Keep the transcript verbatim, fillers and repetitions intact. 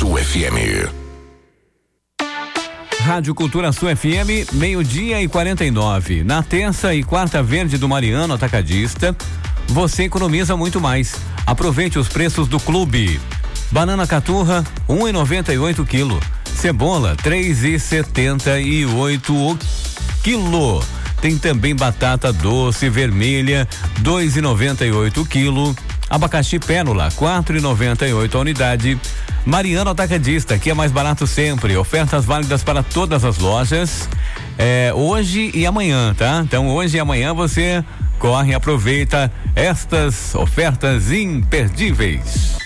Sul F M. Rádio Cultura Sul F M, meio-dia e quarenta e nove. Na terça e quarta verde do Mariano Atacadista, você economiza muito mais. Aproveite os preços do clube. Banana caturra, um e noventa e oito quilo. Cebola, três e setenta e oito o quilo. Tem também batata doce vermelha, dois e noventa e oito quilo. Abacaxi pérola, quatro e noventa e oito a unidade. Mariano Atacadista, que é mais barato sempre. Ofertas válidas para todas as lojas. É, hoje e amanhã, tá? Então hoje e amanhã você corre e aproveita estas ofertas imperdíveis.